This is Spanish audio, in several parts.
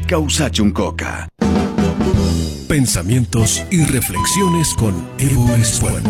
Causa Chuncoca. Pensamientos y reflexiones con Evo Espuelo.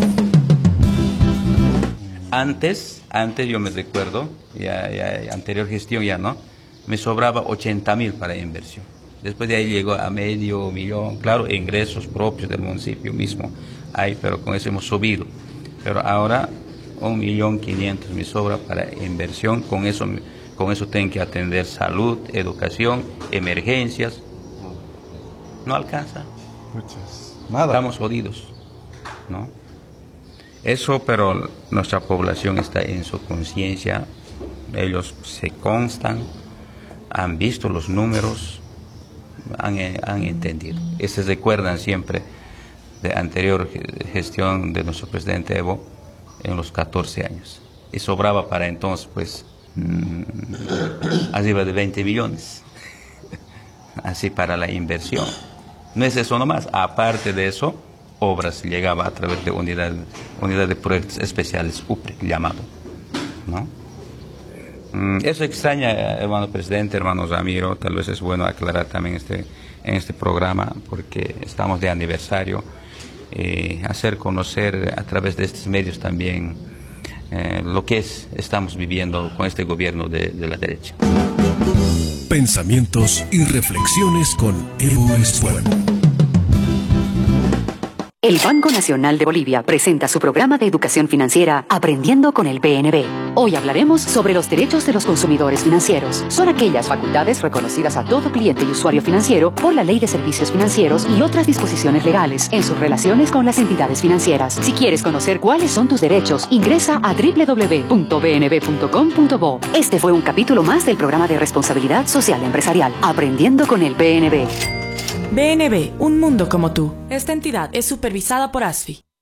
Antes yo me recuerdo, ya anterior gestión ya no, me sobraba 80.000 para inversión. Después de ahí llegó a medio millón, claro, ingresos propios del municipio mismo, hay, pero con eso hemos subido. Pero ahora 1.500.000 me sobra para inversión, con eso tengo que atender salud, educación, emergencias. No alcanza. Nada. Estamos jodidos, ¿no? Eso, pero nuestra población está en su conciencia, ellos se constan, han visto los números, han entendido. Y se recuerdan siempre de anterior gestión de nuestro presidente Evo en los 14 años. Y sobraba para entonces, pues, arriba de 20 millones, así para la inversión. No es eso nomás, aparte de eso, obras llegaba a través de unidad de proyectos especiales, UPRE, llamado, ¿no? Eso extraña, hermano presidente, hermano Ramiro, tal vez es bueno aclarar también en este programa, porque estamos de aniversario, hacer conocer a través de estos medios también lo que estamos viviendo con este gobierno de la derecha. Pensamientos y reflexiones con Evo Espuelo. El Banco Nacional de Bolivia presenta su programa de educación financiera Aprendiendo con el BNB. Hoy hablaremos sobre los derechos de los consumidores financieros. Son aquellas facultades reconocidas a todo cliente y usuario financiero por la Ley de Servicios Financieros y otras disposiciones legales en sus relaciones con las entidades financieras. Si quieres conocer cuáles son tus derechos, ingresa a www.bnb.com.bo. Este fue un capítulo más del programa de responsabilidad social empresarial Aprendiendo con el BNB. BNB, un mundo como tú. Esta entidad es supervisada por ASFI.